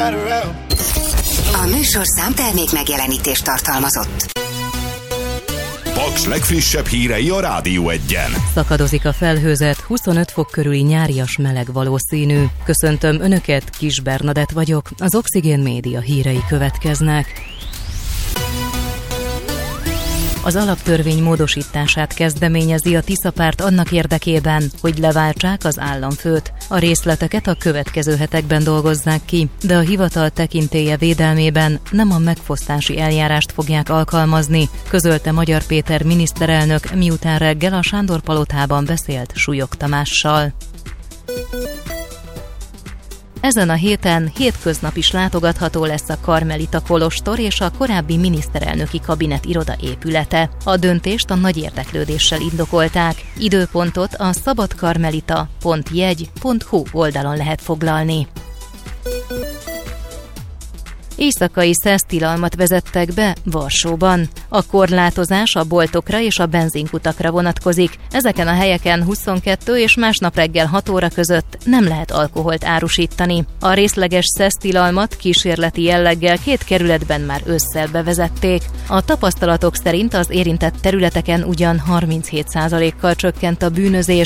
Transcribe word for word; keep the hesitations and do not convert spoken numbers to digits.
A műsorszám termék megjelenítést tartalmazott. Paks legfrissebb hírei a Rádió Egyen. Szakadozik a felhőzet, huszonöt fok körüli nyárias meleg valószínű. Köszöntöm Önöket, Kis Bernadett vagyok, az Oxigén Média hírei következnek. Az alaptörvény módosítását kezdeményezi a Tisza-párt annak érdekében, hogy leváltsák az államfőt. A részleteket a következő hetekben dolgozzák ki, de a hivatal tekintélye védelmében nem a megfosztási eljárást fogják alkalmazni, közölte Magyar Péter miniszterelnök, miután reggel a Sándor-palotában beszélt Súlyog Tamással. Ezen a héten hétköznap is látogatható lesz a Karmelita kolostor és a korábbi miniszterelnöki kabinet iroda épülete. A döntést a nagy érdeklődéssel indokolták. Időpontot a szabadkarmelita pont jegy pont hu oldalon lehet foglalni. Éjszakai szesztilalmat vezettek be Varsóban. A korlátozás a boltokra és a benzinkutakra vonatkozik. Ezeken a helyeken huszonkettő és másnap reggel hat óra között nem lehet alkoholt árusítani. A részleges szesztilalmat kísérleti jelleggel két kerületben már ősszel bevezették. A tapasztalatok szerint az érintett területeken ugyan harminchét százalékkal csökkent a bűnözés,